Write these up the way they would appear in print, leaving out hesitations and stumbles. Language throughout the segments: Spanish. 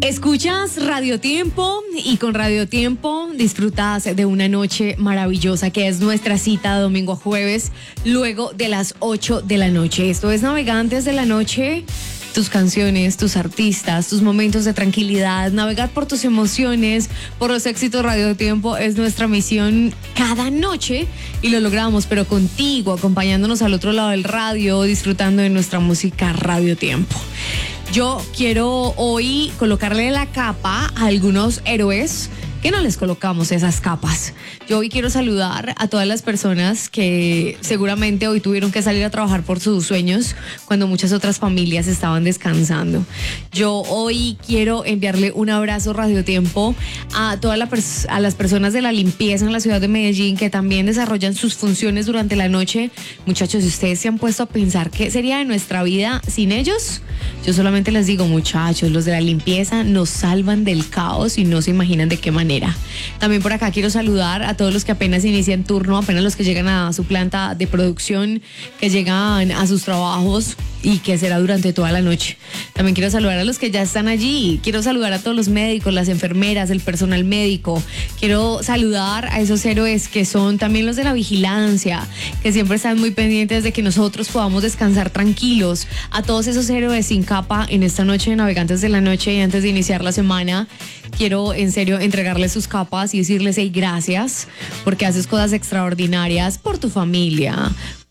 Escuchas Radio Tiempo y con Radio Tiempo disfrutas de una noche maravillosa que es nuestra cita de domingo a jueves luego de las 8 de la noche. Esto es Navegantes de la Noche, tus canciones, tus artistas, tus momentos de tranquilidad, navegar por tus emociones, por los éxitos. Radio Tiempo es nuestra misión cada noche y lo logramos, pero contigo, acompañándonos al otro lado del radio, disfrutando de nuestra música. Radio Tiempo. Yo quiero hoy colocarle la capa a algunos héroes que no les colocamos esas capas. Yo hoy quiero saludar a todas las personas que seguramente hoy tuvieron que salir a trabajar por sus sueños cuando muchas otras familias estaban descansando. Yo hoy quiero enviarle un abrazo Radio Tiempo a todas las personas de la limpieza en la ciudad de Medellín que también desarrollan sus funciones durante la noche. Muchachos, si ustedes se han puesto a pensar qué sería de nuestra vida sin ellos, yo solamente les digo, muchachos, los de la limpieza nos salvan del caos y no se imaginan de qué manera. También por acá quiero saludar a todos los que apenas inician turno, apenas los que llegan a su planta de producción, que llegan a sus trabajos y que será durante toda la noche. También quiero saludar a los que ya están allí. Quiero saludar a todos los médicos, las enfermeras, el personal médico. Quiero saludar a esos héroes que son también los de la vigilancia, que siempre están muy pendientes de que nosotros podamos descansar tranquilos. A todos esos héroes sin capa en esta noche de Navegantes de la Noche, y antes de iniciar la semana, quiero en serio entregarles sus capas y decirles hey, gracias, porque haces cosas extraordinarias por tu familia,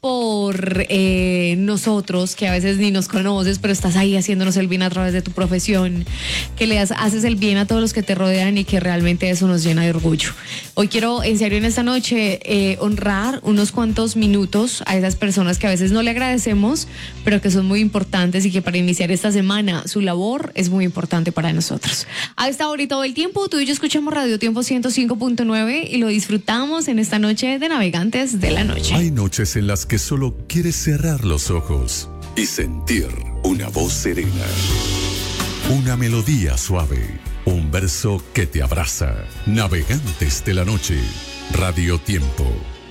por nosotros, que a veces ni nos conoces, pero estás ahí haciéndonos el bien a través de tu profesión, que le haces el bien a todos los que te rodean y que realmente eso nos llena de orgullo. Hoy quiero, en serio, en esta noche, honrar unos cuantos minutos a esas personas que a veces no le agradecemos, pero que son muy importantes y que para iniciar esta semana su labor es muy importante para nosotros. A esta hora y todo el tiempo, tú y yo escuchamos Radio Tiempo 105.9 y lo disfrutamos en esta noche de Navegantes de la Noche. Hay noches en las que solo quieres cerrar los ojos y sentir una voz serena, una melodía suave, un verso que te abraza. Navegantes de la Noche, Radio Tiempo.